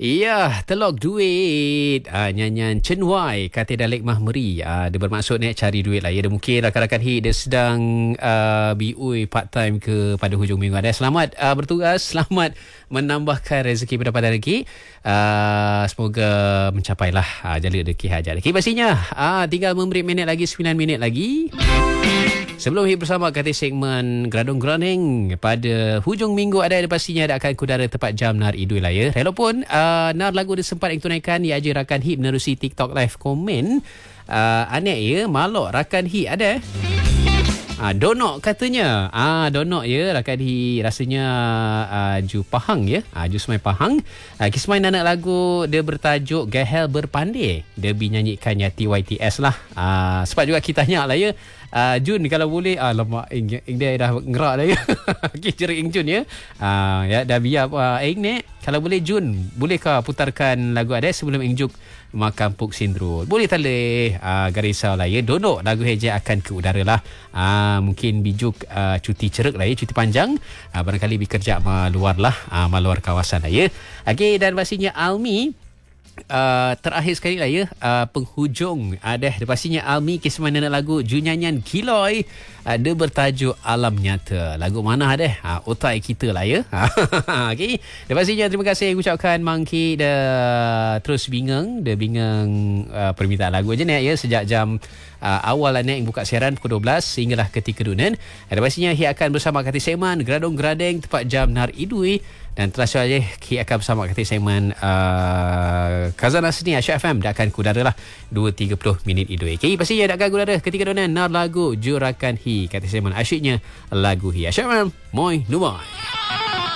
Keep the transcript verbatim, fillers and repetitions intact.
Ya, telok duit. Ah, nyanyian Chen Wai, kata Dalek Mahmeri. Ah, dia bermaksud ni cari duit lah. Ya, dia mungkin rakan-rakan hit dia sedang uh, B U I part time ke pada hujung minggu. Ada selamat uh, bertugas, selamat menambahkan rezeki pendapatan lagi. Uh, semoga mencapailah uh, jalur rezeki hajat. Okay, pastinya uh, tinggal memberi minit lagi, sembilan minit lagi. Sebelum hit bersama kata segmen Geradong Geranding pada hujung minggu ada, ada pastinya ada akan kudara tepat jam Nar Idul lah ya. Walaupun uh, Nar lagu dia sempat yang tunaikan, ia aja rakan hit menerusi TikTok live komen. Uh, aneh ya, malok rakan hit ada. Ah, donok katanya. Ah, donok ya rakan hi rasanya uh, Ju Pahang ya. Ah, Ju Semai Pahang. Ah, kisah main anak lagu dia bertajuk Gehel Berpandai. Dia binyanyikannya T Y T S lah. Ah, sebab juga kita tanya lah ya. Uh, Jun kalau boleh ah lemak ing, ing dia dah ngerak dah ya. Okey cerik ing Jun ya. Ah ya dah biar uh, ing ni kalau boleh Jun bolehkah putarkan lagu ada sebelum ing juk makan puk sindro. Boleh tak leh ah garisau lah ya. Donok lagu heja akan ke udara lah. Ah mungkin bijuk uh, cuti ceruk lah ya, cuti panjang. Ah barangkali bekerja luar lah, ah luar kawasan lah ya. Okey dan pastinya Almi Uh, terakhir sekali lah ya, uh, penghujung ada uh, pastinya Almi kisah mana lagu junyanyan Giloy uh, dia bertajuk Alam Nyata. Lagu mana ada uh, otak kita lah ya. Okey, dan pastinya terima kasih ucapkan Mangki dah terus bingung dia bingung uh, permintaan lagu je ni ya sejak jam uh, awal lah ni buka siaran pukul dua belas sehinggalah ketika dunan. Dan pastinya Hi akan bersama kata segmen Geradong Gerading tepat jam Nar Idul. Dan terasa saja Hi akan bersama kata segmen uh, Khazanah Seni Asyik F M. Dia akan kudara lah dua tiga puluh minit Idul. Okay, pastinya dia akan kudara ketika donan Nar lagu Jurakan Hi kata segmen asyiknya lagu Hi Asyik F M. Moi Numai.